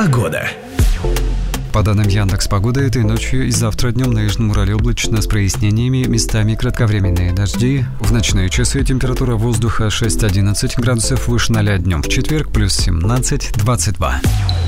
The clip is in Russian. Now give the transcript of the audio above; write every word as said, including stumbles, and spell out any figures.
Погода. По данным Яндекс.Погоды, этой ночью и завтра днем на Южном Урале облачно с прояснениями, местами кратковременные дожди. В ночные часы температура воздуха шесть-одиннадцать градусов выше ноля, днем в четверг плюс семнадцать-двадцать два.